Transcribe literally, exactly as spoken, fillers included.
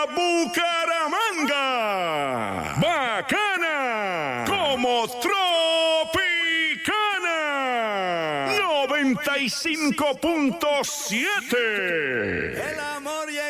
Bucaramanga. Bacana. Como Tropicana. noventa y cinco punto siete. El amor llega.